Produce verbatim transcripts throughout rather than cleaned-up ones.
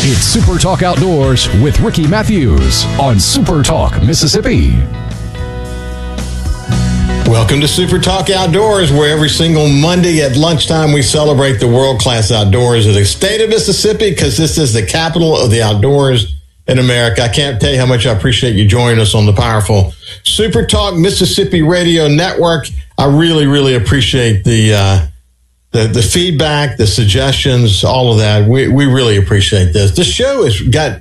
It's Super Talk Outdoors with Ricky Matthews on Super Talk Mississippi. Welcome to Super Talk Outdoors, where every single Monday at lunchtime we celebrate the world-class outdoors of the state of Mississippi, because this is the capital of the outdoors in America. I can't tell you how much I appreciate you joining us on the powerful Super Talk Mississippi Radio Network. I really, really appreciate the uh, the the feedback, the suggestions, all of that. We we really appreciate this. This show has got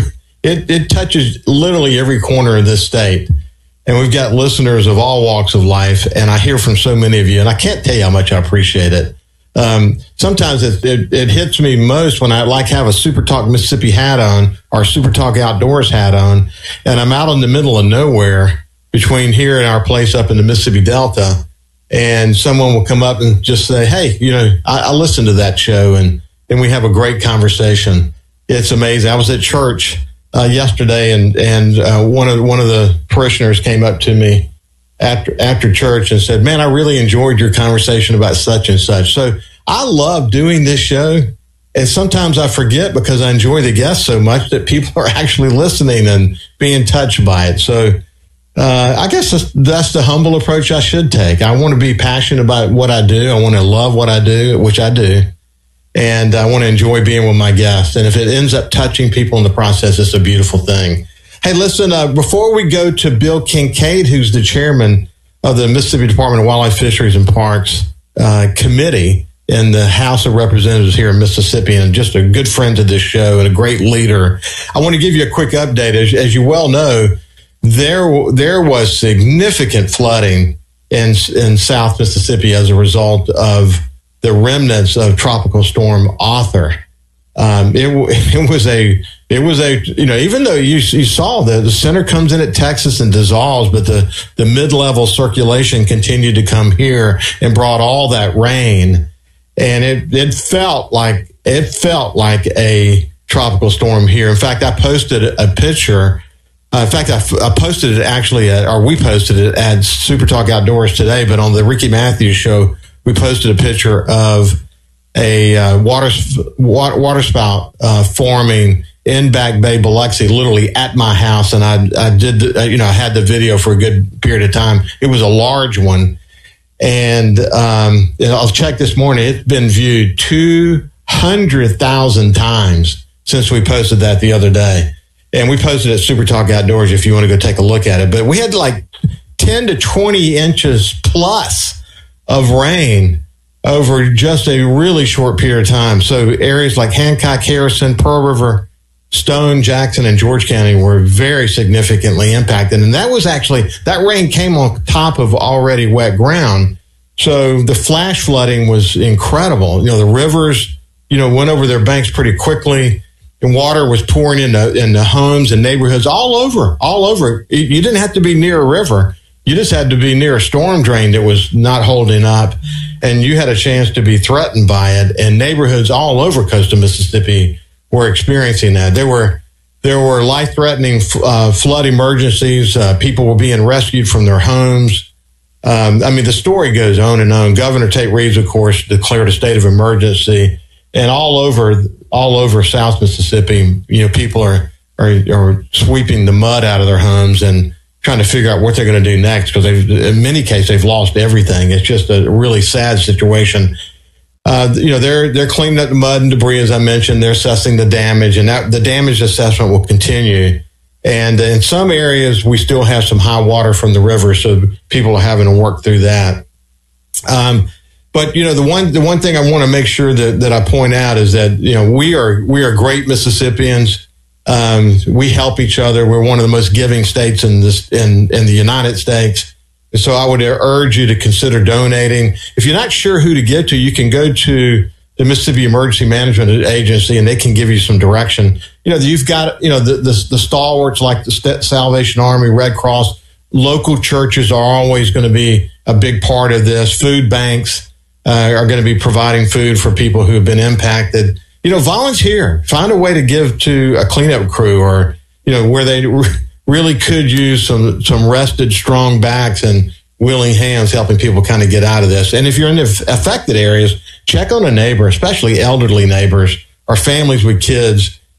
it. It touches literally every corner of this state. And we've got listeners of all walks of life, and I hear from so many of you, and I can't tell you how much I appreciate it. Um, sometimes it, it, it hits me most when I like have a Super Talk Mississippi hat on or Super Talk Outdoors hat on, and I'm out in the middle of nowhere between here and our place up in the Mississippi Delta, and someone will come up and just say, hey, you know, I, I listened to that show, and, and we have a great conversation. It's amazing. I was at church Uh, yesterday, and and uh, one of one of the parishioners came up to me after after church and said, "Man, I really enjoyed your conversation about such and such." So I love doing this show, and sometimes I forget because I enjoy the guests so much that people are actually listening and being touched by it. So uh, I guess that's, that's the humble approach I should take. I want to be passionate about what I do. I want to love what I do, which I do. And I want to enjoy being with my guests. And if it ends up touching people in the process, it's a beautiful thing. Hey, listen, uh, before we go to Bill Kincaid, who's the chairman of the Mississippi Department of Wildlife, Fisheries, and Parks uh, Committee in the House of Representatives here in Mississippi, and just a good friend to this show and a great leader, I want to give you a quick update. As, as you well know, there there was significant flooding in in South Mississippi as a result of the remnants of Tropical Storm Arthur. Um, it, it was a, it was a, you know, even though you, you saw the, the center comes in at Texas and dissolves, but the, the mid-level circulation continued to come here and brought all that rain. And it, it felt like, it felt like a tropical storm here. In fact, I posted a picture. Uh, in fact, I, I posted it actually at, or we posted it at Super Talk Outdoors today, but on the Ricky Matthews show, we posted a picture of a uh, water, water water spout uh, forming in Back Bay, Biloxi, literally at my house. And I I did, uh, you know, I had the video for a good period of time. It was a large one. And, um, and I'll check this morning. It's been viewed two hundred thousand times since we posted that the other day. And we posted it at Super Talk Outdoors if you want to go take a look at it. But we had like ten to twenty inches plus of rain over just a really short period of time. So areas like Hancock, Harrison, Pearl River, Stone, Jackson, and George County were very significantly impacted. And that was actually, that rain came on top of already wet ground. So the flash flooding was incredible. You know, the rivers, you know, went over their banks pretty quickly, and water was pouring into, into homes and neighborhoods all over, all over. You didn't have to be near a river. You just had to be near a storm drain that was not holding up, and you had a chance to be threatened by it. And neighborhoods all over coastal Mississippi were experiencing that. There were there were life-threatening uh, flood emergencies. Uh, people were being rescued from their homes. Um, I mean, the story goes on and on. Governor Tate Reeves, of course, declared a state of emergency, and all over all over South Mississippi, you know, people are are, are sweeping the mud out of their homes and trying to figure out what they're going to do next, because in many cases they've lost everything. It's just a really sad situation. Uh, you know, they're they're cleaning up the mud and debris, as I mentioned. They're assessing the damage, and that the damage assessment will continue. And in some areas, we still have some high water from the river, so people are having to work through that. Um, but you know, the one the one thing I want to make sure that that I point out is that you know we are we are great Mississippians. Um, we help each other. We're one of the most giving states in this in, in the United States. And so I would urge you to consider donating. If you're not sure who to give to, you can go to the Mississippi Emergency Management Agency, and they can give you some direction. You know, you've got, you know, the, the, the stalwarts like the Salvation Army, Red Cross, local churches are always going to be a big part of this. Food banks uh, are going to be providing food for people who have been impacted. You know, volunteer. Find a way to give to a cleanup crew, or, you know, where they re- really could use some, some rested, strong backs and willing hands helping people kind of get out of this. And if you're in the affected areas, check on a neighbor, especially elderly neighbors or families with kids.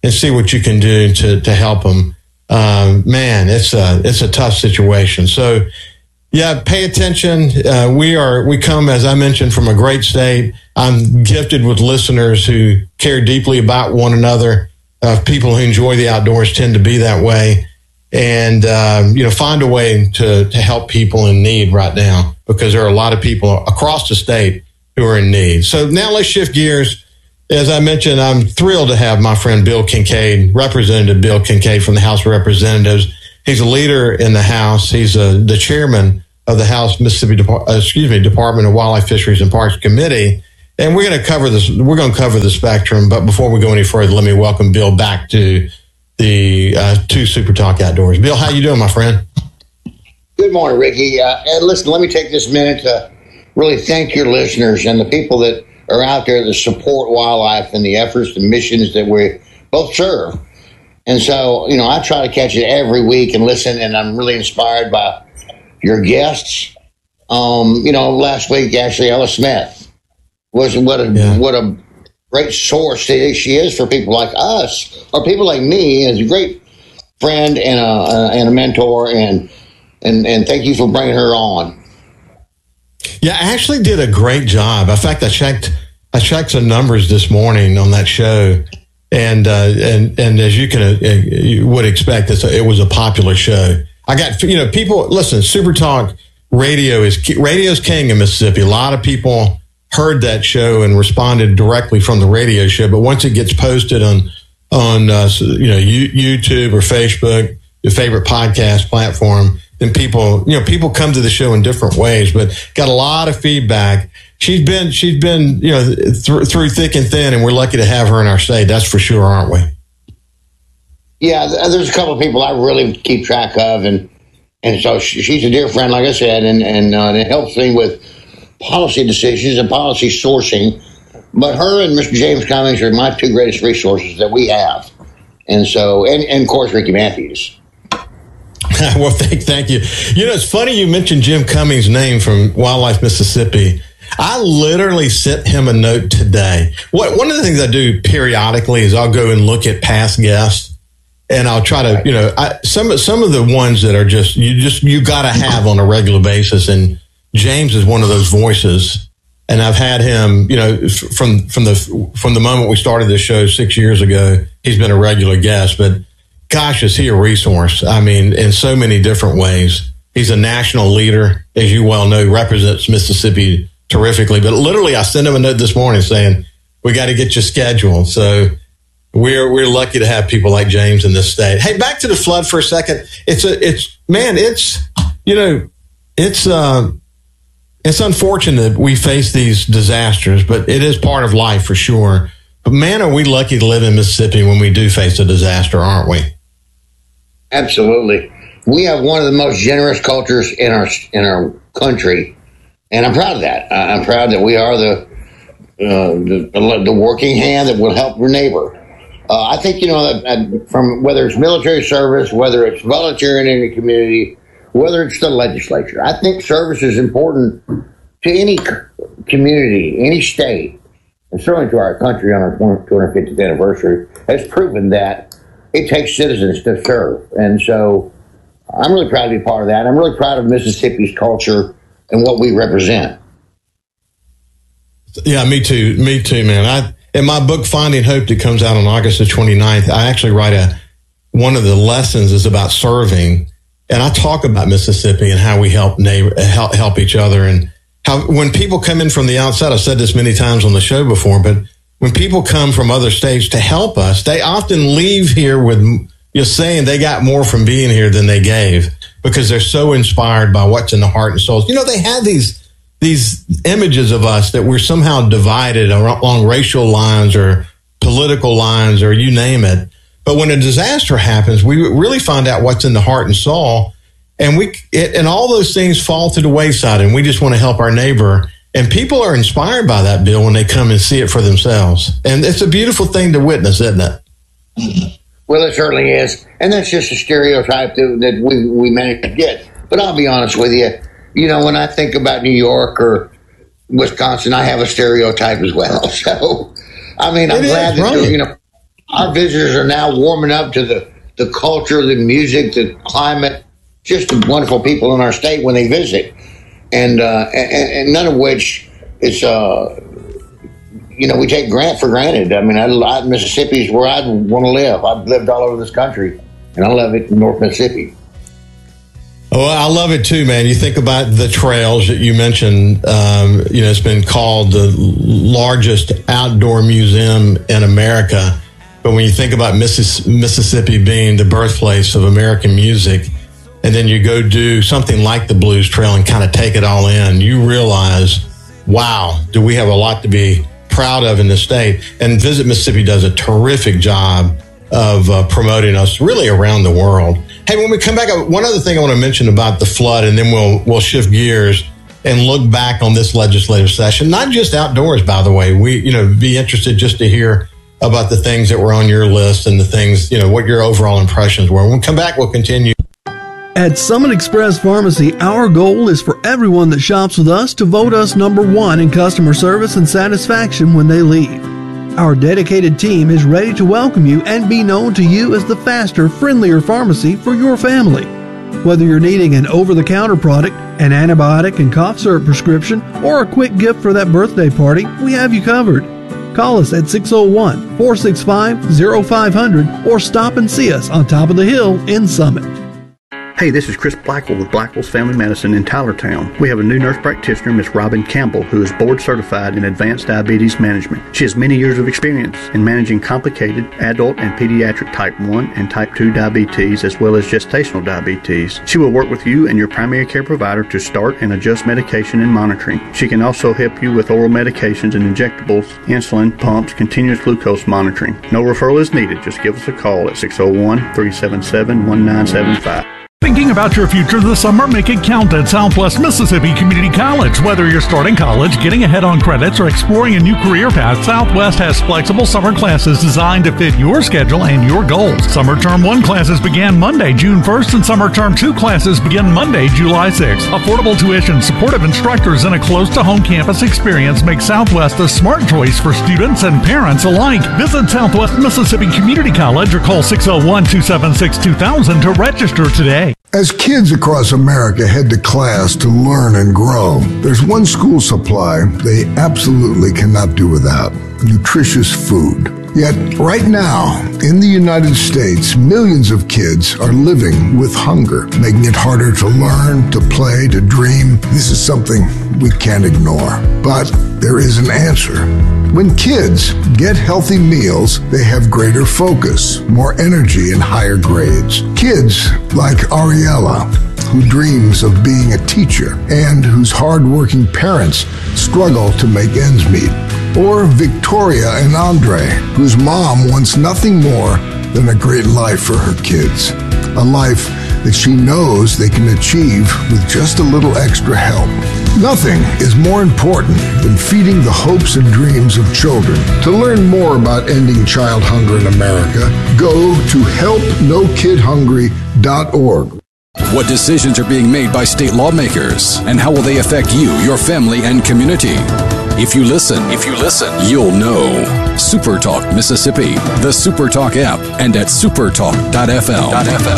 and see what you can do to to help them. Um, man, it's a it's a tough situation. So, yeah, pay attention. Uh, we are we come, as I mentioned, from a great state. I'm gifted with listeners who care deeply about one another. Uh, people who enjoy the outdoors tend to be that way. And, um, you know, find a way to, to help people in need right now, because there are a lot of people across the state who are in need. So now let's shift gears. As I mentioned, I'm thrilled to have my friend Bill Kincaid, Representative Bill Kincaid from the House of Representatives. He's a leader in the House. He's a, the chairman of the House Mississippi Depart- uh, excuse me, Department of Wildlife, Fisheries, and Parks Committee. And we're going to cover this. We're going to cover the spectrum. But before we go any further, let me welcome Bill back to the uh, to Super Talk Outdoors. Bill, how you doing, my friend? Good morning, Ricky. Uh, and listen, let me take this minute to really thank your listeners and the people that are out there that support wildlife and the efforts and missions that we both serve. And so, you know, I try to catch it every week and listen, and I'm really inspired by your guests. Um, you know, last week, actually, Ella Smith was what a yeah. what a great source she is for people like us, or people like me, as a great friend and a, and a mentor, and, and, and thank you for bringing her on. Yeah, I actually did a great job. In fact, I checked, I checked some numbers this morning on that show, and, uh, and, and as you can, uh, you would expect, it's a, it was a popular show. I got, you know, people, listen, Super Talk radio is, radio's king in Mississippi. A lot of people heard that show and responded directly from the radio show. But once it gets posted on, on, uh, you know, YouTube or Facebook, your favorite podcast platform, then people, you know, people come to the show in different ways, but got a lot of feedback. She's been, she's been, you know, th- through thick and thin, and we're lucky to have her in our state. That's for sure, aren't we? Yeah. There's a couple of people I really keep track of. And, and so she's a dear friend, like I said, and, and, uh, it helps me with policy decisions and policy sourcing. But her and Mister James Cummings are my two greatest resources that we have. And so, and, and of course, Ricky Matthews. Well, thank, thank you. You know, it's funny you mentioned Jim Cummings' name from Wildlife, Mississippi. I literally sent him a note today. What, one of the things I do periodically is I'll go and look at past guests, and I'll try to, you know, I, some, some of the ones that are just, you just, you got to have on a regular basis. And James is one of those voices, and I've had him, you know, from from the from the moment we started this show six years ago. He's been a regular guest, but gosh, is he a resource? I mean, in so many different ways. He's a national leader, as you well know, represents Mississippi terrifically. But literally, I sent him a note this morning saying, "We got to get you scheduled." So we're we're lucky to have people like James in this state. Hey, back to the flood for a second. It's a it's man, it's you know, it's uh. It's unfortunate we face these disasters, but it is part of life for sure. But man, are we lucky to live in Mississippi when we do face a disaster, aren't we? Absolutely. We have one of the most generous cultures in our in our country, and I'm proud of that. I'm proud that we are the uh, the, the working hand that will help your neighbor. Uh, I think, you know, that from whether it's military service, whether it's volunteering in the community, whether it's the legislature, I think service is important to any community, any state, and certainly to our country on our two hundred fiftieth anniversary, has proven that it takes citizens to serve. And so I'm really proud to be part of that. I'm really proud of Mississippi's culture and what we represent. Yeah, me too. Me too, man. I in my book, Finding Hope, that comes out on August the twenty-ninth, I actually write a, one of the lessons is about serving. And I talk about Mississippi and how we help neighbor, help, help each other, and how when people come in from the outside, I've said this many times on the show before, but when people come from other states to help us, they often leave here with you saying they got more from being here than they gave, because they're so inspired by what's in the heart and souls. You know, they have these these images of us that we're somehow divided along racial lines or political lines or you name it. But when a disaster happens, we really find out what's in the heart and soul, and we it, and all those things fall to the wayside, and we just want to help our neighbor. And people are inspired by that, Bill, when they come and see it for themselves. And it's a beautiful thing to witness, isn't it? Well, it certainly is. And that's just a stereotype that, that we, we managed to get. But I'll be honest with you, you know, when I think about New York or Wisconsin, I have a stereotype as well. So, I mean, I'm it glad is, that, right. you know, our visitors are now warming up to the, the culture, the music, the climate, just the wonderful people in our state when they visit. And, uh, and, and none of which is, uh, you know, we take grant for granted. I mean, I, I, Mississippi is where I want to live. I've lived all over this country, and I love it in North Mississippi. Oh, I love it too, man. You think about the trails that you mentioned. Um, you know, it's been called the largest outdoor museum in America. But when you think about Missis- Mississippi being the birthplace of American music, and then you go do something like the Blues Trail and kind of take it all in, you realize, wow, do we have a lot to be proud of in the state. And Visit Mississippi does a terrific job of uh, promoting us really around the world. Hey, when we come back, one other thing I want to mention about the flood, and then we'll we'll shift gears and look back on this legislative session. Not just outdoors, by the way. We, you know, be interested just to hear about the things that were on your list and the things, you know, what your overall impressions were. When we come back, we'll continue. At Summit Express Pharmacy, our goal is for everyone that shops with us to vote us number one in customer service and satisfaction when they leave. Our dedicated team is ready to welcome you and be known to you as the faster, friendlier pharmacy for your family. Whether you're needing an over-the-counter product, an antibiotic and cough syrup prescription, or a quick gift for that birthday party, we have you covered. Call us at six oh one, four six five, oh five hundred or stop and see us on top of the hill in Summit. Hey, this is Chris Blackwell with Blackwell's Family Medicine in Tylertown. We have a new nurse practitioner, Miss Robin Campbell, who is board certified in advanced diabetes management. She has many years of experience in managing complicated adult and pediatric type one and type two diabetes, as well as gestational diabetes. She will work with you and your primary care provider to start and adjust medication and monitoring. She can also help you with oral medications and injectables, insulin, pumps, continuous glucose monitoring. No referral is needed. Just give us a call at six oh one, three seven seven, one nine seven five. Thinking about your future this summer? Make it count at Southwest Mississippi Community College. Whether you're starting college, getting ahead on credits, or exploring a new career path, Southwest has flexible summer classes designed to fit your schedule and your goals. Summer Term one classes begin Monday, June first, and Summer Term two classes begin Monday, July sixth. Affordable tuition, supportive instructors, and a close-to-home campus experience make Southwest a smart choice for students and parents alike. Visit Southwest Mississippi Community College or call six oh one, two seven six, two thousand to register today. As kids across America head to class to learn and grow, there's one school supply they absolutely cannot do without: nutritious food. Yet, right now, in the United States, millions of kids are living with hunger, making it harder to learn, to play, to dream. This is something we can't ignore. But there is an answer. When kids get healthy meals, they have greater focus, more energy, and higher grades. Kids like Ariella, who dreams of being a teacher and whose hardworking parents struggle to make ends meet. Or Victoria and Andre, whose mom wants nothing more than a great life for her kids. A life that she knows they can achieve with just a little extra help. Nothing is more important than feeding the hopes and dreams of children. To learn more about ending child hunger in America, go to help no kid hungry dot org. What decisions are being made by state lawmakers, and how will they affect you, your family, and community? If you listen, if you listen, you'll know. Super Talk Mississippi, the Super Talk app, and at supertalk dot f l.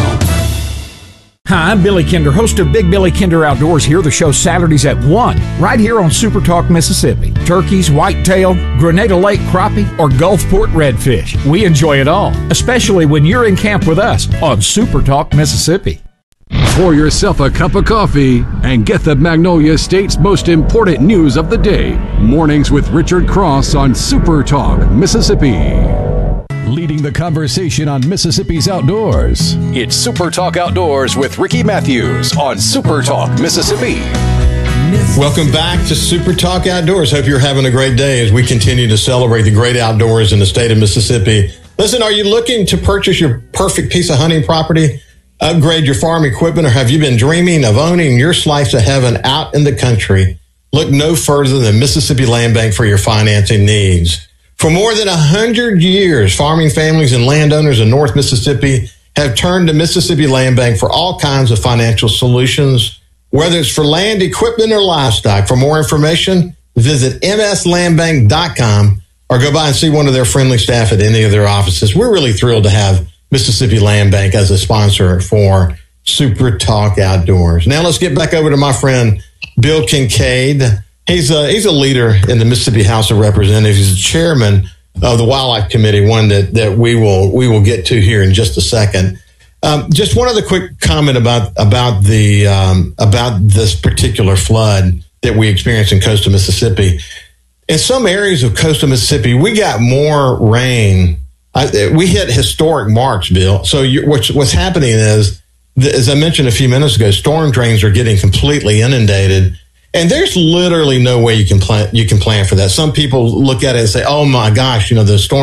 Hi, I'm Billy Kinder, host of Big Billy Kinder Outdoors here. The show Saturdays at one, right here on Super Talk Mississippi. Turkeys, whitetail, Grenada Lake crappie, or Gulfport redfish. We enjoy it all, especially when you're in camp with us on Super Talk Mississippi. Pour yourself a cup of coffee and get the Magnolia State's most important news of the day. Mornings with Richard Cross on Super Talk Mississippi. Leading the conversation on Mississippi's outdoors. It's Super Talk Outdoors with Ricky Matthews on Super Talk Mississippi. Welcome back to Super Talk Outdoors. Hope you're having a great day as we continue to celebrate the great outdoors in the state of Mississippi. Listen, are you looking to purchase your perfect piece of hunting property? Upgrade your farm equipment, or have you been dreaming of owning your slice of heaven out in the country? Look no further than Mississippi Land Bank for your financing needs. For more than one hundred years, farming families and landowners in North Mississippi have turned to Mississippi Land Bank for all kinds of financial solutions, whether it's for land, equipment, or livestock. For more information, visit m s land bank dot com or go by and see one of their friendly staff at any of their offices. We're really thrilled to have Mississippi Land Bank as a sponsor for Super Talk Outdoors. Now let's get back over to my friend Bill Kincaid. He's a, he's a leader in the Mississippi House of Representatives. He's the chairman of the Wildlife Committee, one that, that we will we will get to here in just a second. Um, just one other quick comment about about the um, about this particular flood that we experienced in coastal Mississippi. In some areas of coastal Mississippi, we got more rain. I, we hit historic marks, Bill. So you, what's what's happening is, as I mentioned a few minutes ago, storm drains are getting completely inundated, and there's literally no way you can plan you can plan for that. Some people look at it and say, "Oh my gosh, you know, the storm